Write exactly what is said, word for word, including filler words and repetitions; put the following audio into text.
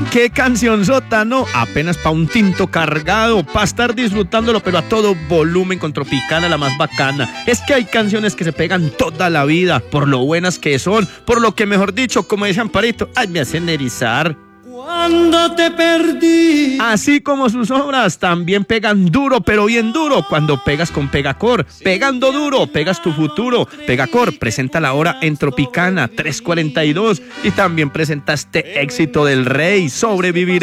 Qué canción sota, ¿no? Apenas pa' un tinto cargado, pa' estar disfrutándolo, pero a todo volumen con Tropicana, la más bacana. Es que hay canciones que se pegan toda la vida, por lo buenas que son, por lo que, mejor dicho, como dice Amparito, ay, me hacen erizar. Cuando te perdí. Así como sus obras también pegan duro, pero bien duro, cuando pegas con Pegacor. Pegando duro, pegas tu futuro. Pegacor presenta la hora en Tropicana tres cuarenta y dos y también presenta este éxito del Rey, Sobrevivir.